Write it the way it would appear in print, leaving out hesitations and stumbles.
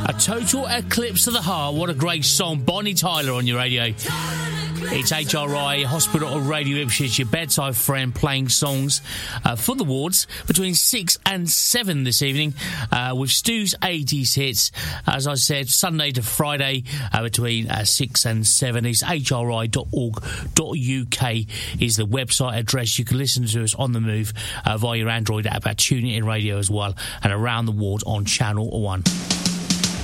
A Total Eclipse of the Heart. What a great song. Bonnie Tyler on your radio. It's HRI, Hospital Radio Ipswich, your bedside friend, playing songs for the wards between 6 and 7 this evening with Stu's 80s hits. As I said, Sunday to Friday between 6 and 7. It's hri.org.uk is the website address. You can listen to us on the move via your Android app at TuneIn Radio as well, and around the ward on Channel 1.